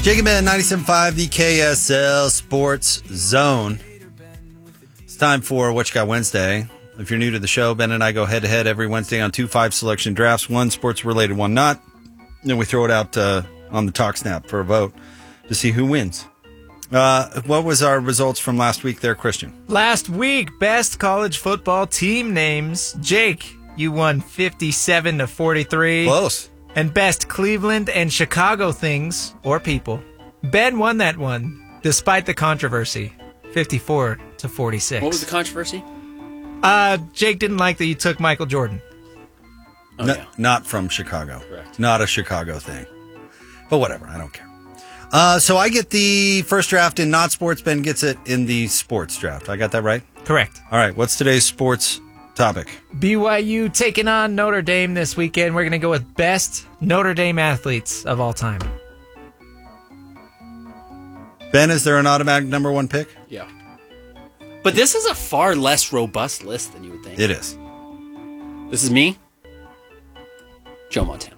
Jacob Ben, 97.5, the KSL Sports Zone. It's time for What You Got Wednesday. If you're new to the show, Ben and I go head-to-head every Wednesday on 2 5-selection drafts, one sports-related, one not. Then we throw it out on the Talk Snap for a vote to see who wins. What was our results from last week there, Christian? Last week, best college football team names. Jake, you won 57-43. Close. And best Cleveland and Chicago things or people. Ben won that one, despite the controversy, 54-46. What was the controversy? Jake didn't like that you took Michael Jordan. Oh, yeah. Not from Chicago. Correct. Not a Chicago thing. But whatever, I don't care. So I get the first draft in not sports. Ben gets it in the sports draft. I got that right? Correct. All right, what's today's sports topic? BYU taking on Notre Dame this weekend. We're going to go with best Notre Dame athletes of all time. Ben, is there an automatic number one pick? Yeah. But this is a far less robust list than you would think. It is. This is me, Joe Montana.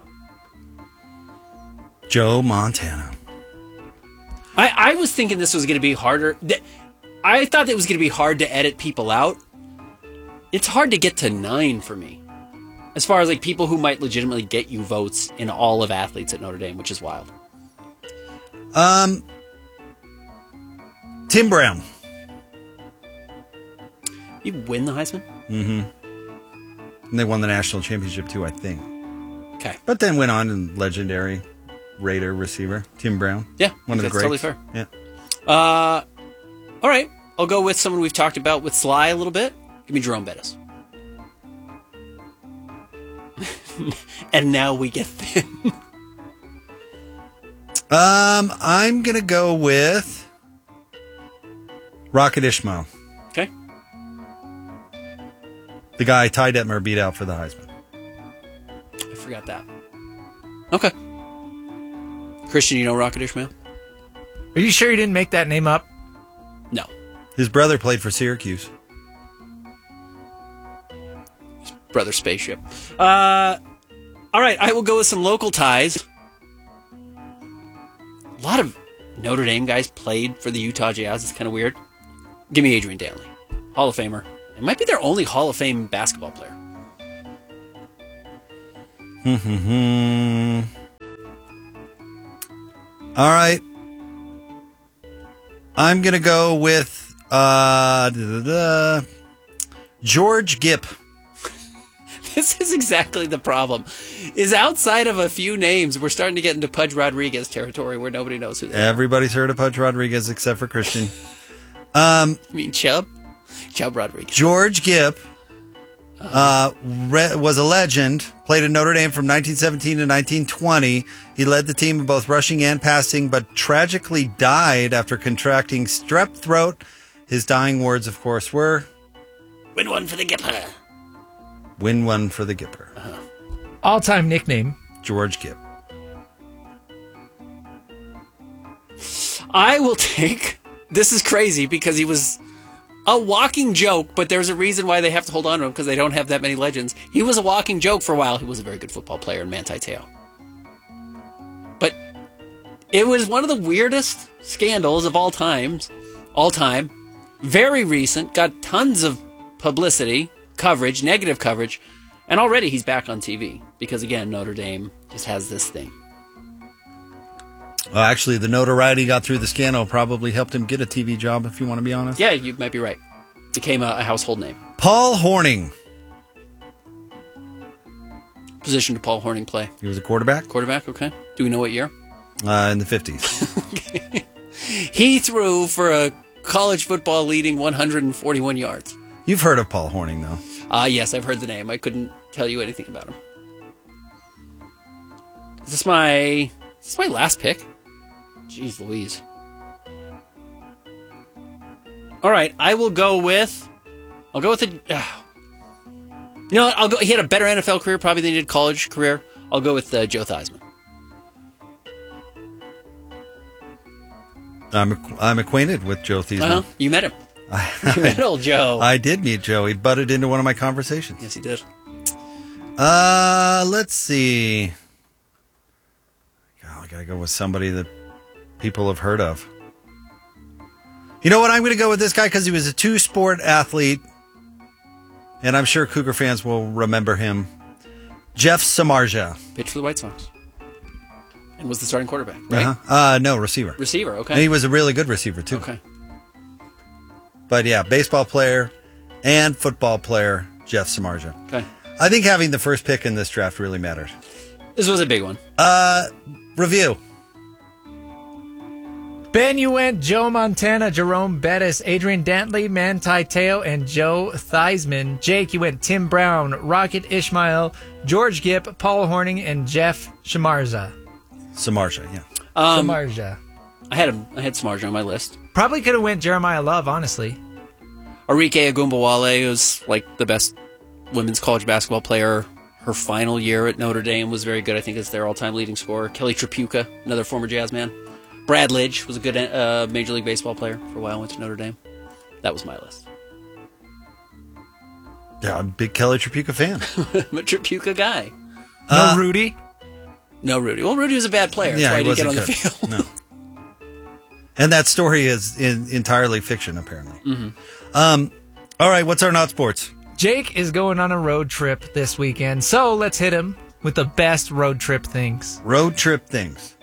Joe Montana. I was thinking this was going to be harder. I thought it was going to be hard to edit people out. It's hard to get to 9 for me. As far as like people who might legitimately get you votes in all of athletes at Notre Dame, which is wild. Tim Brown. You win the Heisman? Mm-hmm. And they won the national championship too, I think. Okay. But then went on and legendary Raider receiver, Tim Brown. Yeah. One of the that's greats. totally fair. Yeah. All right. I'll go with someone we've talked about with Sly a little bit. Give me Jerome Bettis. And now we get thin. I'm going to go with Rocket Ishmael. Okay. The guy Ty Detmer beat out for the Heisman. I forgot that. Okay. Christian, you know Rocket Ishmael? Are you sure you didn't make that name up? No. His brother played for Syracuse. Brother Spaceship. All right, I will go with some local ties. A lot of Notre Dame guys played for the Utah Jazz. It's kind of weird. Give me Adrian Dantley. Hall of Famer. It might be their only Hall of Fame basketball player. All right. I'm going to go with George Gipp. This is exactly the problem. Is outside of a few names, we're starting to get into Pudge Rodriguez territory where nobody knows who they are. Everybody's heard of Pudge Rodriguez except for Christian. You mean Chubb? Chubb Rodriguez. George Gipp was a legend, played at Notre Dame from 1917 to 1920. He led the team in both rushing and passing, but tragically died after contracting strep throat. His dying words, of course, were... Win one for the Gipper. Win one for the Gipper. All-time nickname. George Gipp. I will take... This is crazy because he was a walking joke, but there's a reason why they have to hold on to him because they don't have that many legends. He was a walking joke for a while. He was a very good football player in Manti Te'o. But it was one of the weirdest scandals of all time. Very recent. Got tons of publicity, coverage, negative coverage. And already he's back on TV because, again, Notre Dame just has this thing. Well, actually, the notoriety got through the scandal probably helped him get a TV job, if you want to be honest. Yeah, you might be right. Became a household name. Paul Hornung. Position did Paul Hornung play? He was a quarterback. Quarterback, okay. Do we know what year? In the 50s. Okay. He threw for a college football leading 141 yards. You've heard of Paul Hornung, though. Yes, I've heard the name. I couldn't tell you anything about him. Is this my last pick? Jeez Louise. All right, I'll go with the... you know what? He had a better NFL career probably than he did college career. I'll go with Joe Theismann. I'm acquainted with Joe Theismann. You met him. You met old Joe. I did meet Joe. He butted into one of my conversations. Yes, he did. Let's see. Oh, I gotta go with somebody that people have heard of. You know what? I'm going to go with this guy because he was a two-sport athlete, and I'm sure Cougar fans will remember him. Jeff Samardzija. Pitched for the White Sox. And was the starting quarterback, right? No, receiver. Receiver, okay. And he was a really good receiver, too. Okay. But yeah, baseball player and football player, Jeff Samardzija. Okay. I think having the first pick in this draft really mattered. This was a big one. Review. Ben, you went Joe Montana, Jerome Bettis, Adrian Dantley, Manti Te'o, and Joe Theismann. Jake, you went Tim Brown, Rocket Ishmael, George Gipp, Paul Hornung, and Jeff Samardzija. Samardzija, yeah. Samardzija. I had Samardzija on my list. Probably could have went Jeremiah Love, honestly. Arike Agumbawale was like the best women's college basketball player. Her final year at Notre Dame was very good. I think it's their all-time leading scorer. Kelly Tripucka, another former Jazz man. Brad Lidge was a good Major League Baseball player for a while. Went to Notre Dame. That was my list. Yeah, I'm a big Kelly Tripucka fan. I'm a Tripucka guy. No Rudy? No Rudy. Well, Rudy was a bad player. That's why he didn't get on the field. No. And that story is entirely fiction, apparently. Mm-hmm. All right, what's our not sports? Jake is going on a road trip this weekend, so let's hit him with the best road trip things. Road trip things.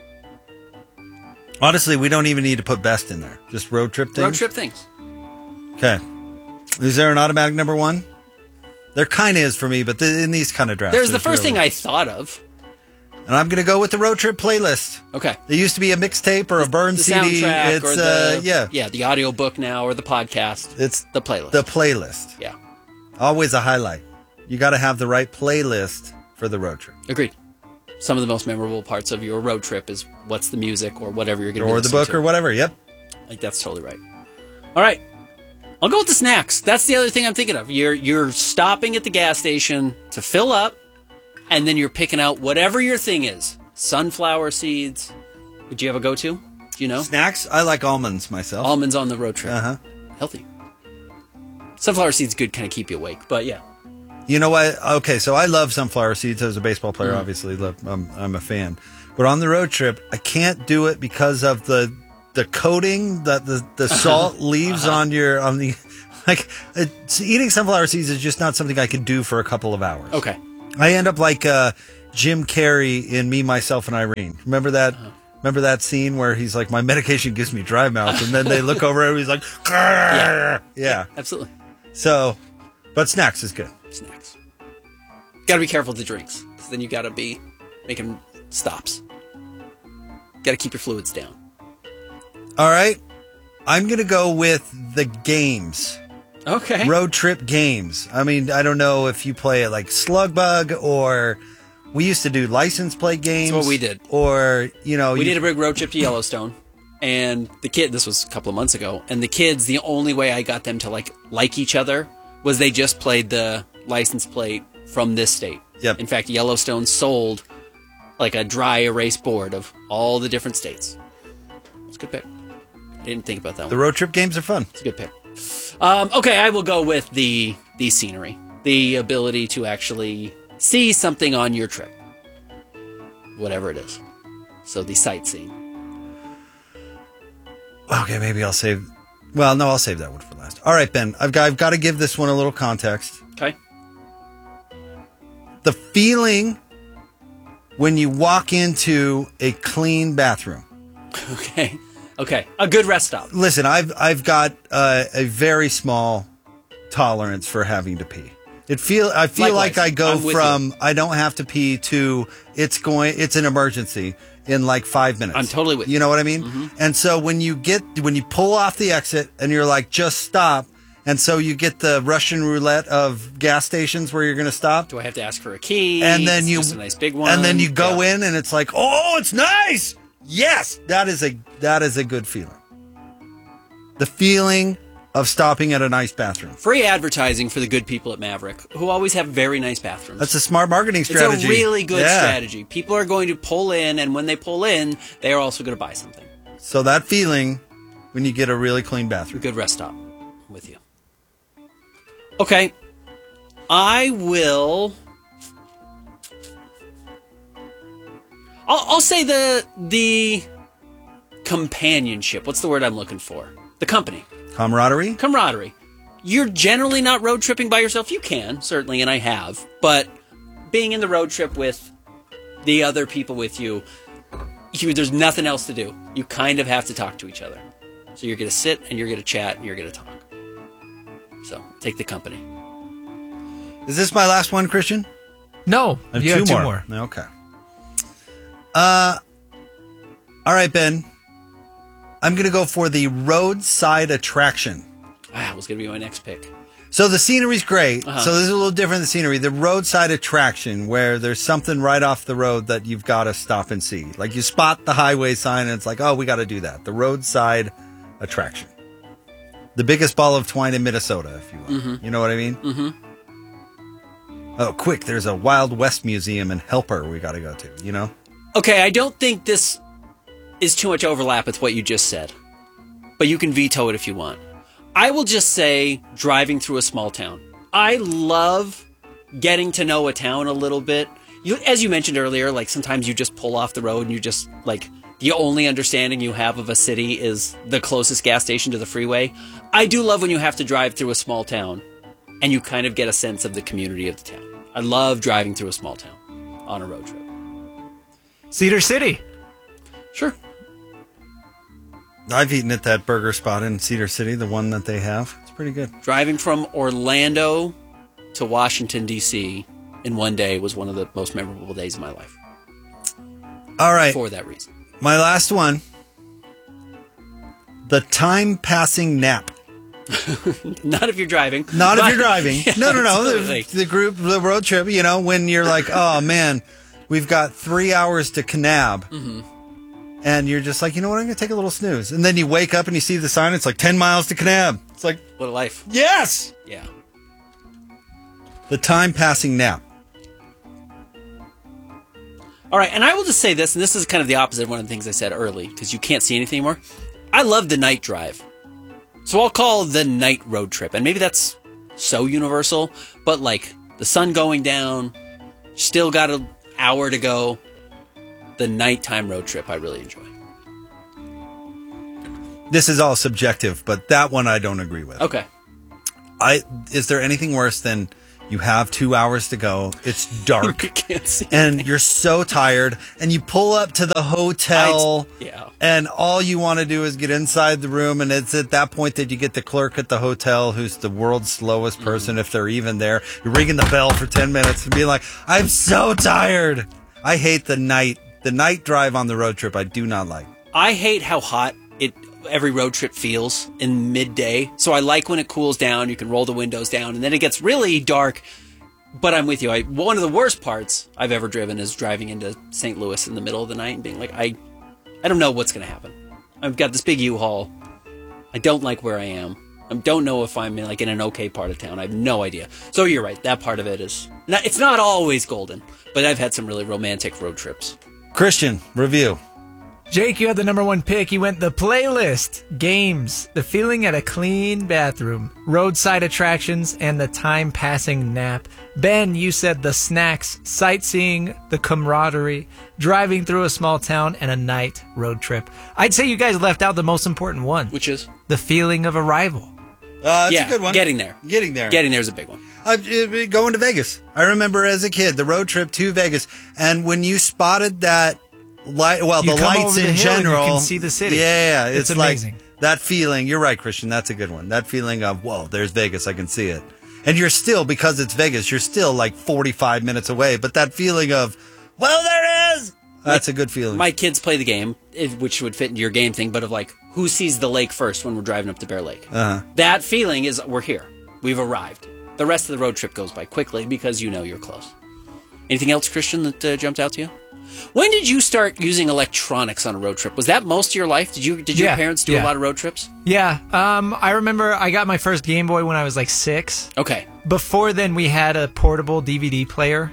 Honestly, we don't even need to put best in there. Just road trip things? Road trip things. Okay. Is there an automatic number one? There kind of is for me, but in these kind of drafts. There's the first thing I thought of. And I'm going to go with the road trip playlist. Okay. It used to be a mixtape or a burn the CD. Soundtrack It's or the, yeah, the audio book now or the podcast. It's the playlist. The playlist. Yeah. Always a highlight. You got to have the right playlist for the road trip. Agreed. Some of the most memorable parts of your road trip is what's the music or whatever you're going to Or the book to. or whatever. Yep. Like that's totally right. All right. I'll go with the snacks. That's the other thing I'm thinking of. You're stopping at the gas station to fill up, and then you're picking out whatever your thing is. Sunflower seeds. Would you have a go-to? Do you know? Snacks? I like almonds myself. Almonds on the road trip. Uh-huh. Healthy. Sunflower seeds good, kind of keep you awake, but yeah. You know what? Okay, so I love sunflower seeds as a baseball player. Obviously, I'm a fan. But on the road trip, I can't do it because of the coating that the salt leaves on the eating sunflower seeds is just not something I could do for a couple of hours. Okay. I end up like Jim Carrey in Me, Myself, and Irene. Remember that? Remember that scene where he's like, my medication gives me dry mouth, and then they look over and he's like, yeah, absolutely. So, but snacks is good. Snacks. Got to be careful with the drinks, because then you got to be making stops. Got to keep your fluids down. All right, I'm gonna go with the games. Okay. Road trip games. I mean, I don't know if you play it like Slugbug or we used to do license plate games. That's what we did. Or, we did a big road trip to Yellowstone. And this was a couple of months ago, and the kids, the only way I got them to like each other was they just played the license plate from this state. Yep. In fact, Yellowstone sold like a dry erase board of all the different states. It's a good pick. I didn't think about that The one. road trip games are fun. It's a good pick. Okay, I will go with the scenery. The ability to actually see something on your trip. Whatever it is. So the sightseeing. Okay, maybe I'll save... Well, no, I'll save that one for last. All right, Ben, I've got to give this one a little context. Okay. The feeling when you walk into a clean bathroom. Okay. Okay. A good rest stop. Listen, I've got a very small tolerance for having to pee. I feel Likewise. like I go I'm with from you. I don't have to pee to it's an emergency in like 5 minutes. I'm totally with you. You know what I mean? Mm-hmm. And so when you pull off the exit and you're like, just stop. And so you get the Russian roulette of gas stations where you're going to stop. Do I have to ask for a key? And then It's just a nice big one. And then you go in and it's like, oh, it's nice. Yes, that is a good feeling. The feeling of stopping at a nice bathroom. Free advertising for the good people at Maverick, who always have very nice bathrooms. That's a smart marketing strategy. It's a really good strategy. People are going to pull in, and when they pull in, they are also going to buy something. So that feeling when you get a really clean bathroom. Good rest stop. I'm with you. Okay. I will... I'll say the companionship. What's the word I'm looking for? The company. Camaraderie? Camaraderie. You're generally not road tripping by yourself. You can, certainly, and I have. But being in the road trip with the other people with you, there's nothing else to do. You kind of have to talk to each other. So you're going to sit and you're going to chat and you're going to talk. So take the company. Is this my last one, Christian? No, I have you have two more. Okay. All right, Ben. I'm going to go for the roadside attraction. That was going to be my next pick. So the scenery's great. Uh-huh. So this is a little different than the scenery. The roadside attraction where there's something right off the road that you've got to stop and see. Like you spot the highway sign and it's like, oh, we got to do that. The roadside attraction. The biggest ball of twine in Minnesota, if you will. Mm-hmm. You know what I mean? Mm-hmm. Oh, quick, there's a Wild West Museum in Helper we got to go to, you know? Okay, I don't think this is too much overlap with what you just said. But you can veto it if you want. I will just say driving through a small town. I love getting to know a town a little bit. As you mentioned earlier, like sometimes you just pull off the road and you just like the only understanding you have of a city is the closest gas station to the freeway. I do love when you have to drive through a small town and you kind of get a sense of the community of the town. I love driving through a small town on a road trip. Cedar City. Sure. I've eaten at that burger spot in Cedar City, the one that they have. It's pretty good. Driving from Orlando to Washington, D.C. in one day was one of the most memorable days of my life. All right. For that reason. My last one. The time passing nap. Not if you're driving. Not if you're driving. Yeah, No. absolutely. The road trip, you know, when you're like, oh, man, we've got 3 hours to Kanab. Mm-hmm. And you're just like, you know what, I'm going to take a little snooze. And then you wake up and you see the sign. It's like 10 miles to Kanab. It's like, What a life. yes! Yeah. The time passing nap. All right, and I will just say this, and this is kind of the opposite of one of the things I said early, because you can't see anything anymore. I love the night drive. So I'll call the night road trip. And maybe that's so universal, but like the sun going down, still got an hour to go. The nighttime road trip I really enjoy. This is all subjective, but that one I don't agree with. Okay. Is there anything worse than you have 2 hours to go, it's dark, You can't see and you're so tired, and you pull up to the hotel, yeah. and all you want to do is get inside the room, and it's at that point that you get the clerk at the hotel who's the world's slowest person, if they're even there. You're ringing the bell for 10 minutes and being like, I'm so tired. I hate the night drive on the road trip. I do not like. I hate how hot every road trip feels in midday. So I like when it cools down, you can roll the windows down, and then it gets really dark. But I'm with you. One of the worst parts I've ever driven is driving into St. Louis in the middle of the night and being like, I don't know what's going to happen. I've got this big U-Haul. I don't like where I am. I don't know if I'm in an okay part of town. I have no idea. So you're right. That part of it it's not always golden, but I've had some really romantic road trips. Christian, review. Jake, you had the number one pick. You went the playlist, games, the feeling at a clean bathroom, roadside attractions, and the time passing nap. Ben, you said the snacks, sightseeing, the camaraderie, driving through a small town, and a night road trip. I'd say you guys left out the most important one, Which is? the feeling of arrival. That's a good one. Getting there. Getting there. Getting there is a big one. Going to Vegas. I remember as a kid, the road trip to Vegas. And when you spotted that light, You the come lights over the in hill and you general. can see the city. Yeah, It's it's like amazing. that feeling. You're right, Christian. That's a good one. That feeling of, whoa, there's Vegas. I can see it. And you're still, because it's Vegas, you're still like 45 minutes away. But that feeling of, well, there it is. That's a good feeling. My kids play the game, which would fit into your game thing, but of like, who sees the lake first when we're driving up to Bear Lake? Uh-huh. That feeling is, we're here. We've arrived. The rest of the road trip goes by quickly because you're close. Anything else, Christian, that jumped out to you? When did you start using electronics on a road trip? Was that most of your life? Did your parents do a lot of road trips? Yeah. I remember I got my first Game Boy when I was like 6. Okay. Before then, we had a portable DVD player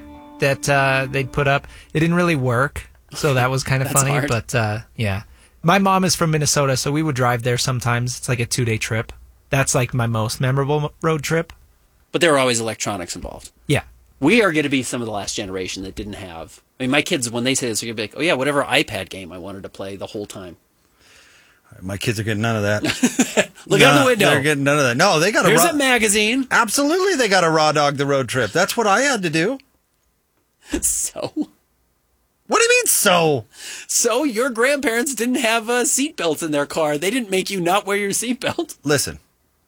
that they'd put up. It didn't really work, so that was kind of That's funny. hard. But yeah, my mom is from Minnesota, so we would drive there sometimes. It's like a 2-day trip. That's like my most memorable road trip. But there were always electronics involved. Yeah. We are going to be some of the last generation that didn't have. I mean, my kids, when they say this, they're going to be like, oh, yeah, whatever iPad game I wanted to play the whole time. My kids are getting none of that. Look out the window. They're getting none of that. No, they got Here's a magazine. Absolutely, they got to raw dog the road trip. That's what I had to do. So? What do you mean, so? So your grandparents didn't have seatbelts in their car. They didn't make you not wear your seatbelt. Listen.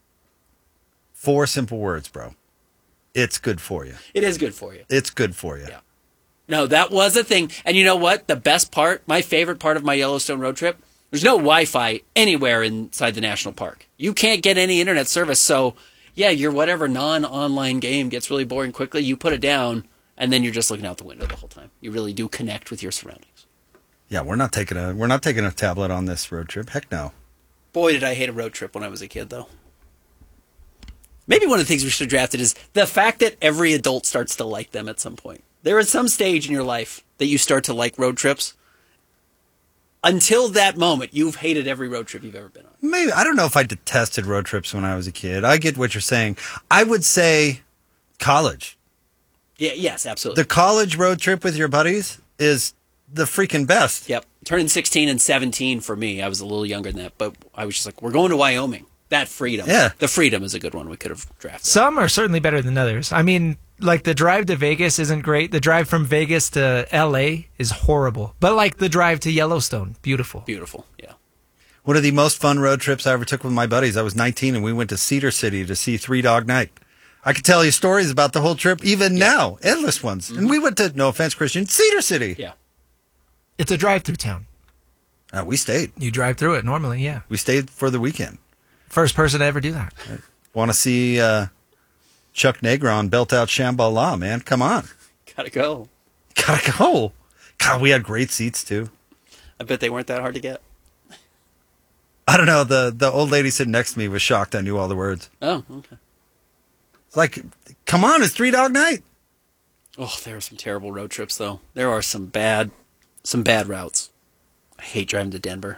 4 simple words, bro. It's good for you. It is good for you. It's good for you. Yeah. No, that was a thing. And you know what? The best part, my favorite part of my Yellowstone road trip, there's no Wi-Fi anywhere inside the national park. You can't get any internet service. So, yeah, your whatever non-online game gets really boring quickly. You put it down, and then you're just looking out the window the whole time. You really do connect with your surroundings. Yeah, we're not taking a tablet on this road trip. Heck no. Boy, did I hate a road trip when I was a kid, though. Maybe one of the things we should have drafted is the fact that every adult starts to like them at some point. There is some stage in your life that you start to like road trips. Until that moment, you've hated every road trip you've ever been on. Maybe. I don't know if I detested road trips when I was a kid. I get what you're saying. I would say college. Yeah, yes, absolutely. The college road trip with your buddies is the freaking best. Yep. Turning 16 and 17 for me. I was a little younger than that, but I was just like, we're going to Wyoming. That freedom. Yeah. The freedom is a good one we could have drafted. Some are certainly better than others. I mean, like the drive to Vegas isn't great. The drive from Vegas to LA is horrible. But like the drive to Yellowstone, beautiful. Beautiful, yeah. One of the most fun road trips I ever took with my buddies. I was 19 and we went to Cedar City to see Three Dog Night. I could tell you stories about the whole trip, even now, endless ones. Mm-hmm. And we went to, no offense, Christian, Cedar City. Yeah. It's a drive-through town. We stayed. You drive through it normally, yeah. We stayed for the weekend. First person to ever do that. Want to see Chuck Negron belt out Shambhala, man. Come on. Gotta go. Gotta go. God, we had great seats, too. I bet they weren't that hard to get. I don't know. The old lady sitting next to me was shocked I knew all the words. Oh, okay. It's like, come on, it's Three Dog Night. Oh, there are some terrible road trips, though. There are some bad routes. I hate driving to Denver.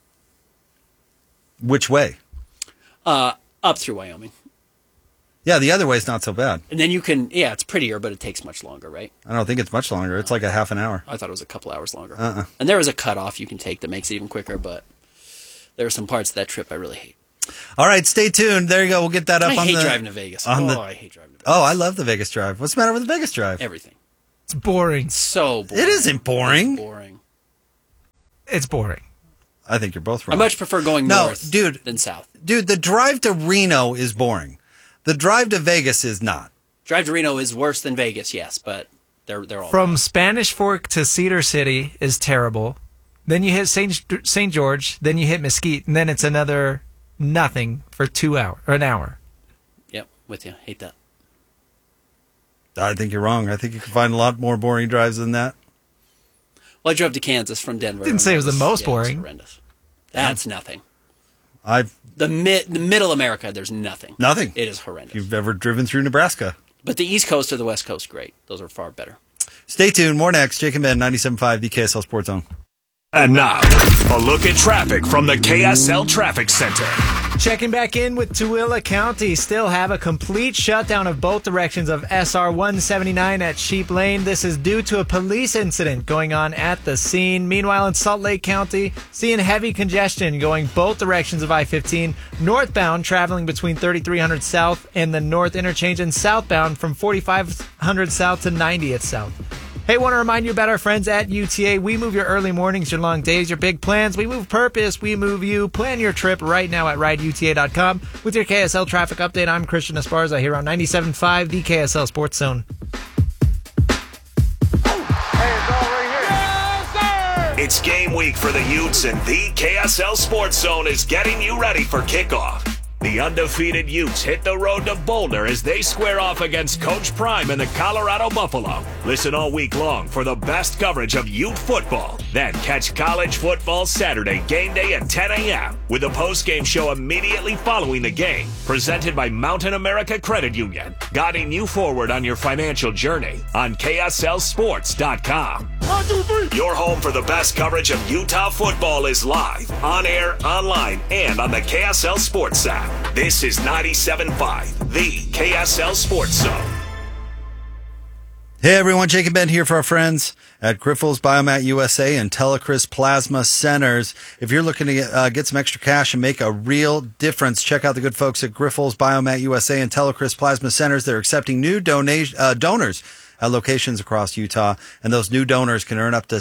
Which way? Up through Wyoming. Yeah, the other way's not so bad. And then you can, yeah, it's prettier, but it takes much longer, right? I don't think it's much longer. It's like a half an hour. I thought it was a couple hours longer. And there is a cutoff you can take that makes it even quicker, but there are some parts of that trip I really hate. All right, stay tuned. There you go. We'll get that up I on hate the... driving to Vegas. I hate driving to Vegas. Oh, I love the Vegas Drive. What's the matter with the Vegas Drive? Everything. It's boring. So boring. It isn't boring. It's boring. It's boring. I think you're both wrong. I much prefer going north than south. Dude, the drive to Reno is boring. The drive to Vegas is not. Drive to Reno is worse than Vegas, yes, but they're all From bad. Spanish Fork to Cedar City is terrible. Then you hit St. George. Then you hit Mesquite, and then it's another nothing for 2 hours or an hour. Yep, with you. Hate that. I think you're wrong. I think you can find a lot more boring drives than that. Well, I drove to Kansas from Denver. Didn't say it was the most boring. It was horrendous. That's nothing. I've The middle America, there's nothing. Nothing. It is horrendous. You've ever driven through Nebraska. But the East Coast or the West Coast, great. Those are far better. Stay tuned. More next. Jake and Ben, 97.5, the KSL Sports Zone. And now, a look at traffic from the KSL Traffic Center. Checking back in with Tooele County. Still have a complete shutdown of both directions of SR 179 at Sheep Lane. This is due to a police incident going on at the scene. Meanwhile, in Salt Lake County, seeing heavy congestion going both directions of I-15. Northbound, traveling between 3300 South and the North Interchange, and southbound from 4500 South to 90th South. Hey, want to remind you about our friends at UTA. We move your early mornings, your long days, your big plans. We move purpose. We move you. Plan your trip right now at rideuta.com. With your KSL traffic update, I'm Christian Esparza here on 97.5, the KSL Sports Zone. It's game week for the Utes, and the KSL Sports Zone is getting you ready for kickoff. The undefeated Utes hit the road to Boulder as they square off against Coach Prime and the Colorado Buffalo. Listen all week long for the best coverage of Ute football. Then catch college football Saturday game day at 10 a.m. with a post-game show immediately following the game. Presented by Mountain America Credit Union, guiding you forward on your financial journey on KSLSports.com. 1, 2, 3. Your home for the best coverage of Utah football is live, on air, online, and on the KSL Sports app. This is 97.5, the KSL Sports Zone. Hey, everyone. Jake and Ben here for our friends at Grifols Biomat USA and Telecris Plasma Centers. If you're looking to get some extra cash and make a real difference, check out the good folks at Grifols Biomat USA and Telecris Plasma Centers. They're accepting new donors at locations across Utah, and those new donors can earn up to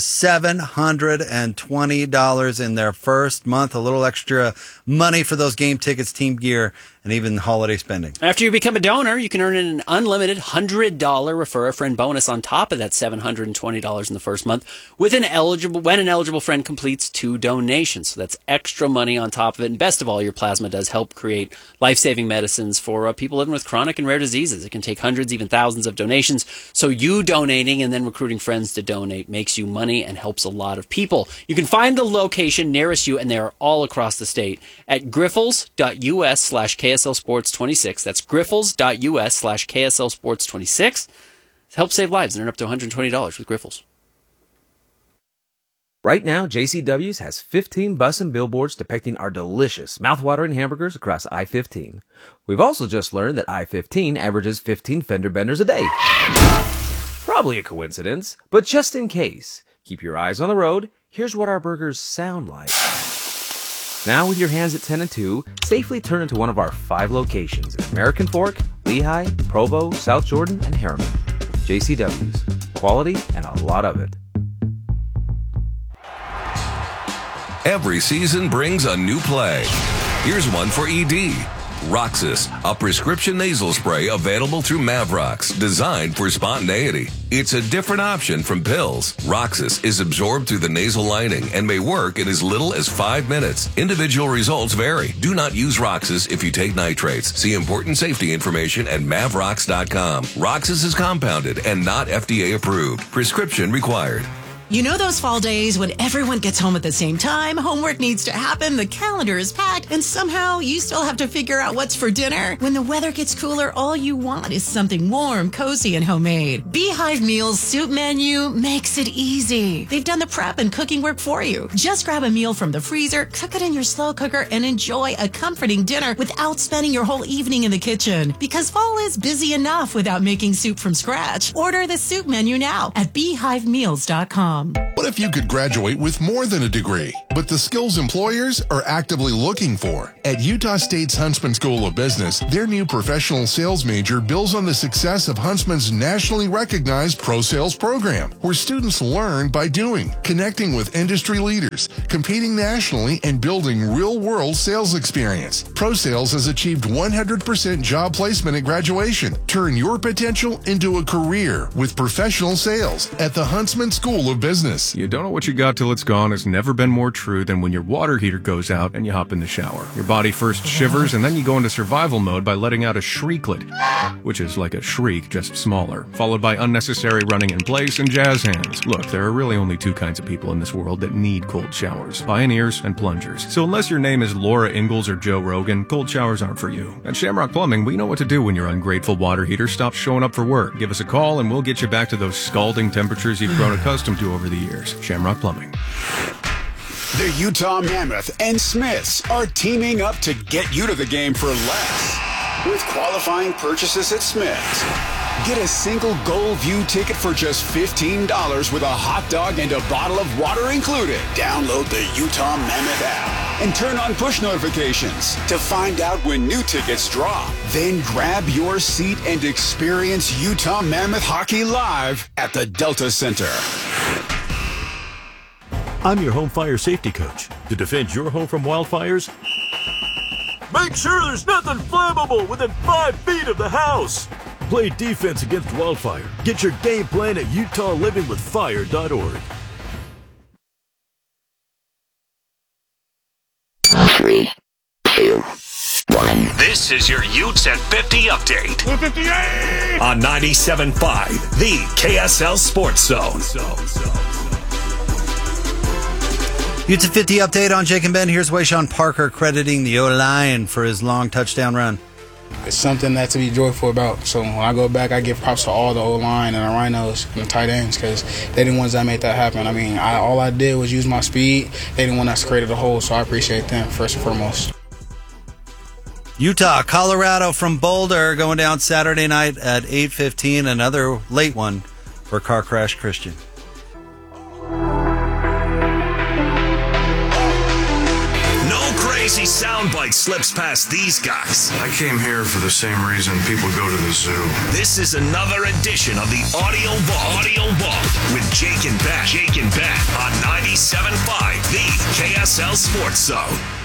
$720 in their first month, a little extra money for those game tickets, team gear, and even holiday spending. After you become a donor, you can earn an unlimited $100 refer a friend bonus on top of that $720 in the first month when an eligible friend completes 2 donations. So that's extra money on top of it. And best of all, your plasma does help create life-saving medicines for people living with chronic and rare diseases. It can take hundreds, even thousands of donations. So you donating and then recruiting friends to donate makes you money and helps a lot of people. You can find the location nearest you, and they are all across the state, at grifols.us/KSL Sports 26. That's grifols.us/KSL Sports 26. Help save lives and earn up to $120 with Grifols. Right now, JCW's has 15 bus and billboards depicting our delicious, mouthwatering hamburgers across I-15. We've also just learned that I-15 averages 15 fender benders a day. Probably a coincidence, but just in case, keep your eyes on the road. Here's what our burgers sound like. Now, with your hands at 10 and 2, safely turn into one of our 5 locations in American Fork, Lehigh, Provo, South Jordan, and Harriman. JCW's. Quality and a lot of it. Every season brings a new play. Here's one for ED. Roxas, a prescription nasal spray available through Mavrox, designed for spontaneity. It's a different option from pills. Roxas is absorbed through the nasal lining and may work in as little as 5 minutes. Individual results vary. Do not use Roxas if you take nitrates. See important safety information at Mavrox.com. Roxas is compounded and not FDA approved. Prescription required. You know those fall days when everyone gets home at the same time, homework needs to happen, the calendar is packed, and somehow you still have to figure out what's for dinner? When the weather gets cooler, all you want is something warm, cozy, and homemade. Beehive Meals Soup Menu makes it easy. They've done the prep and cooking work for you. Just grab a meal from the freezer, cook it in your slow cooker, and enjoy a comforting dinner without spending your whole evening in the kitchen. Because fall is busy enough without making soup from scratch. Order the soup menu now at beehivemeals.com. What if you could graduate with more than a degree, but the skills employers are actively looking for? At Utah State's Huntsman School of Business, their new professional sales major builds on the success of Huntsman's nationally recognized Pro Sales program, where students learn by doing, connecting with industry leaders, competing nationally, and building real-world sales experience. Pro Sales has achieved 100% job placement at graduation. Turn your potential into a career with professional sales at the Huntsman School of Business. You don't know what you got till it's gone has never been more true than when your water heater goes out and you hop in the shower. Your body first shivers and then you go into survival mode by letting out a shrieklet, which is like a shriek, just smaller, followed by unnecessary running in place and jazz hands. Look, there are really only 2 kinds of people in this world that need cold showers: pioneers and plungers. So unless your name is Laura Ingalls or Joe Rogan, cold showers aren't for you. At Shamrock Plumbing, we know what to do when your ungrateful water heater stops showing up for work. Give us a call and we'll get you back to those scalding temperatures you've grown accustomed to over the years. Shamrock Plumbing. The Utah Mammoth and Smiths are teaming up to get you to the game for less. With qualifying purchases at Smiths, get a single Gold View ticket for just $15 with a hot dog and a bottle of water included. Download the Utah Mammoth app and turn on push notifications to find out when new tickets drop. Then grab your seat and experience Utah Mammoth hockey live at the Delta Center. I'm your home fire safety coach. To defend your home from wildfires, make sure there's nothing flammable within 5 feet of the house. Play defense against wildfire. Get your game plan at UtahLivingWithFire.org. 3, 2, 1. This is your Utes at 50 update. 58! On 97.5, the KSL Sports Zone. Utes at 50 update on Jake and Ben. Here's Wayshawn Parker crediting the O-line for his long touchdown run. It's something that to be joyful about. So when I go back, I give props to all the O-line and the Rhinos and the tight ends because they're the ones that made that happen. I mean, all I did was use my speed. They're the one that's created the hole, so I appreciate them first and foremost. Utah, Colorado from Boulder going down Saturday night at 8:15. Another late one for Car Crash Christian. crazy soundbite slips past these guys. I came here for the same reason people go to the zoo. This is another edition of the Audio Vault with Jake and Ben on 97.5, the KSL Sports Zone.